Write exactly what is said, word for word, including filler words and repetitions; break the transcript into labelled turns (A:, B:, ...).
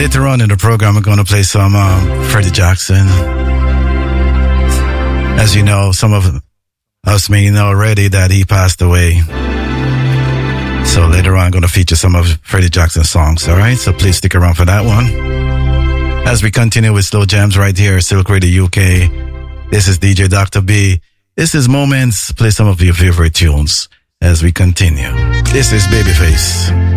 A: Later on in the program, we're going to play some um, Freddie Jackson. As you know, some of us may know already that he passed away. So later on, I'm going to feature some of Freddie Jackson's songs, all right? So please stick around for that one. As we continue with Slow Jams right here, Silk Radio U K. This is D J Doctor B. This is Moments. Play some of your favorite tunes as we continue. This is Babyface.